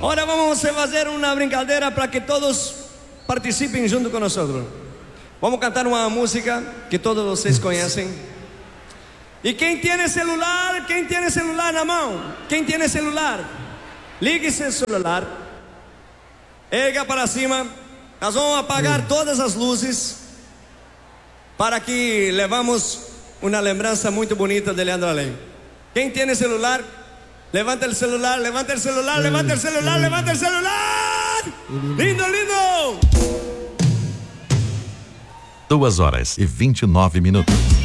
Ahora vamos a hacer una brincadeira para que todos participem junto com nós. Vamos cantar uma música que todos vocês conhecem. E quem tem celular? Quem tem celular na mão? Quem tem celular? Ligue seu celular. Erga para cima. Nós vamos apagar todas as luzes para que levamos uma lembrança muito bonita de Leandro Alem. Quem tem celular? Levanta o celular, levanta o celular, levanta o celular, levanta o celular. Lindo, lindo. 2h29.